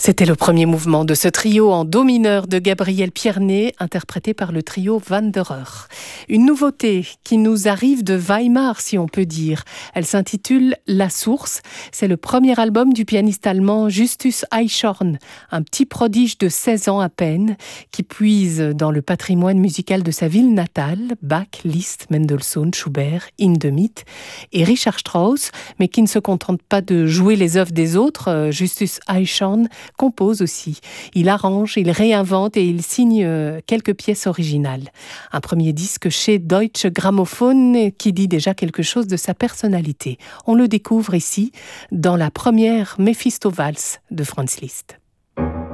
C'était le premier mouvement de ce trio en do mineur de Gabriel Pierné, interprété par le trio Wanderer. Une nouveauté qui nous arrive de Weimar, si on peut dire. Elle s'intitule La Source. C'est le premier album du pianiste allemand Justus Eichhorn, un petit prodige de 16 ans à peine, qui puise dans le patrimoine musical de sa ville natale, Bach, Liszt, Mendelssohn, Schubert, Hindemith et Richard Strauss, mais qui ne se contente pas de jouer les œuvres des autres. Justus Eichhorn compose aussi. Il arrange, il réinvente et il signe quelques pièces originales. Un premier disque chez Deutsche Grammophon qui dit déjà quelque chose de sa personnalité. On le découvre ici dans la première Mephisto-Valse de Franz Liszt.